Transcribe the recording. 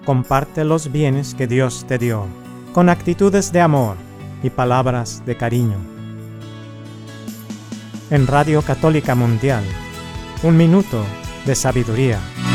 comparte los bienes que Dios te dio, con actitudes de amor y palabras de cariño. En Radio Católica Mundial, un minuto de sabiduría.